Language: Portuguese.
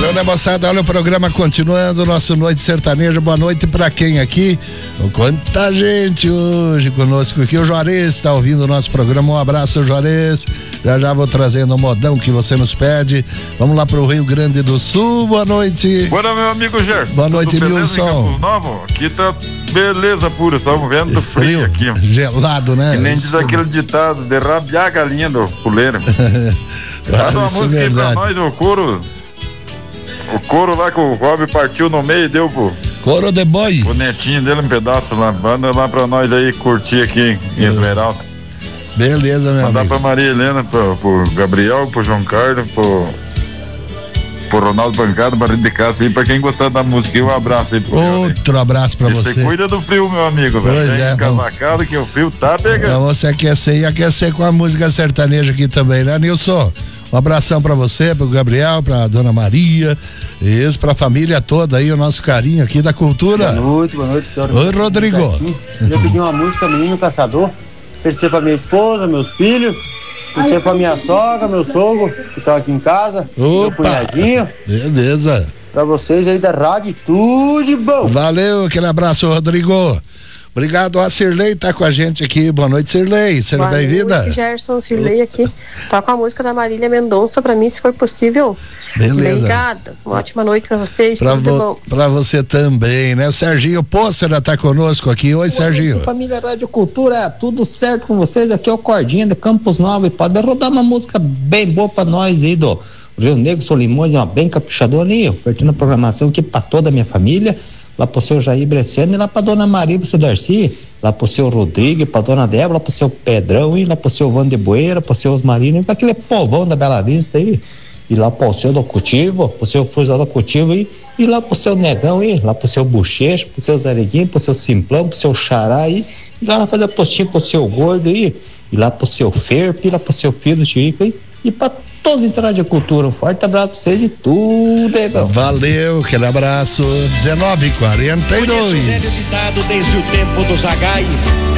Então, né, moçada, olha o programa continuando, nosso Noite Sertaneja. Boa noite pra quem aqui? Quanta gente hoje conosco aqui. O Juarez está ouvindo o nosso programa. Um abraço, Juarez. Já vou trazendo o modão que você nos pede. Vamos lá pro Rio Grande do Sul. Boa noite. Boa, meu amigo Gerson. Boa noite, Nilson. Aqui tá beleza pura, estamos vendo frio aqui. Gelado, né? Que nem diz aquele ditado, de rabiar a galinha do puleiro. Manda uma música aí pra nós, o coro. O coro lá que o Rob partiu no meio e deu pro Coro de boi. O netinho dele um pedaço lá. Manda lá pra nós aí curtir aqui em Esmeralda. Beleza, meu Mandar amigo. pra Maria Helena, pro Gabriel, pro João Carlos, pro Ronaldo Pancada, barrido de casa aí, pra quem gostar da música. E um abraço aí pro senhor. Outro abraço pra você. Você cuida do frio, meu amigo, velho. Tem encavacado que o frio tá pegando. Você aquecer e aquecer com a música sertaneja aqui também, né, Nilson? Um abração pra você, pro Gabriel, pra dona Maria, isso, pra família toda aí, o nosso carinho aqui da cultura. Boa noite, senhora. Oi, Rodrigo. Eu pedi uma música, Menino Caçador, oferecer pra minha esposa, meus filhos, oferecer pra minha sogra, meu sogro, que estão aqui em casa, meu cunhadinho. Beleza. Pra vocês aí da rádio, tudo de bom. Valeu, aquele abraço, Rodrigo. Obrigado, a Cirlei tá com a gente aqui. Boa noite, Cirlei. Seja bem-vinda. Boa noite, Gerson, Cirlei aqui. Toca a música da Marília Mendonça pra mim, se for possível. Beleza. Obrigada. Uma ótima noite pra vocês. Pra você também, né? O Serginho Pócera tá conosco aqui. Oi, Serginho. Noite, família Rádio Cultura, tudo certo com vocês? Aqui é o Cordinha de Campos Novos. E pode rodar uma música bem boa pra nós aí do Rio Negro, Solimões, uma bem caprichadora ali, ofertando a programação aqui pra toda a minha família. Lá pro seu Jair Bresciano e lá pra dona Maria, pro seu Darcy, lá pro seu Rodrigo, pra dona Débora, lá pro seu Pedrão e lá pro seu Van de Boeira, pro seu Osmarino e pra aquele povão da Bela Vista aí, e lá pro seu do Cultivo, pro seu Fusal do Cultivo e lá pro seu Negão aí, lá pro seu Bochecho, pro seu Zareguinho, pro seu Simplão, pro seu Xará aí, e lá fazer a postinha pro seu Gordo aí, e lá pro seu Ferpe, e lá pro seu Filho do Chirico aí, e pra todos os Rádio Cultura. Um forte abraço pra vocês e tudo aí, bom. Valeu, aquele abraço. 19h42. Conheço o velho ditado desde o tempo do Zagai: